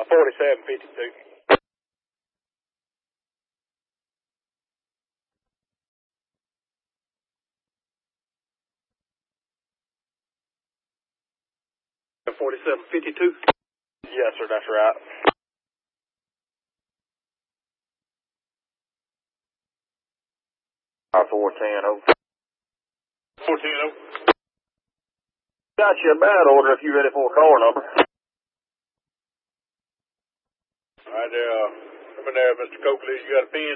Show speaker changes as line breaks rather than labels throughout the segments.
4752. $47.52? Yes, sir, that's right. 410. 410. Got you a bad order if you're ready for a car number. Alright, come in there, Mr. Coakley. You got a pen?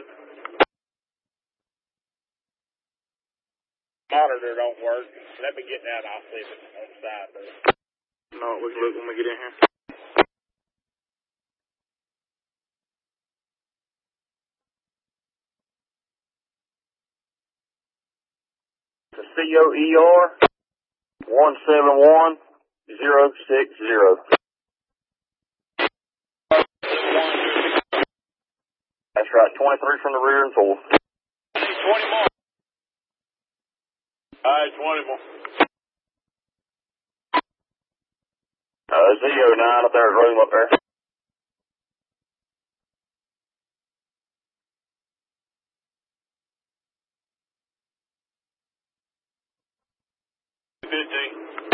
Monitor don't work. Let me get that. I'll see if it's on the side there. No, we can look when we get in here. The COER 171060. That's right, 23 from the rear and 4. 20 more. Alright, 20 more. ZO9 up there's room up there. $15.